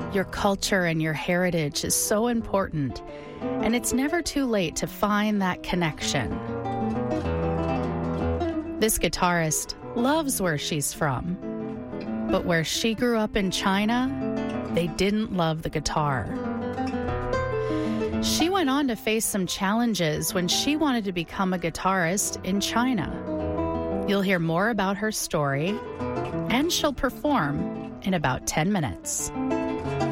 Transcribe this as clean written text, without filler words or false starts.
Your culture and your heritage is so important, and it's never too late to find that connection. This guitarist loves where she's from, but where she grew up in China, they didn't love the guitar. She went on to face some challenges when she wanted to become a guitarist in China. You'll hear more about her story, and she'll perform in about 10 minutes.